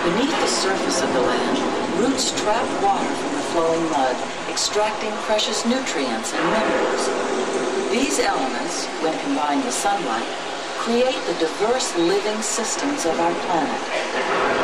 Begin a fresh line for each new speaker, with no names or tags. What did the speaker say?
Beneath the surface of the land, roots trap water from the flowing mud, extracting precious nutrients and minerals. These elements, when combined with sunlight, create the diverse living systems of our planet.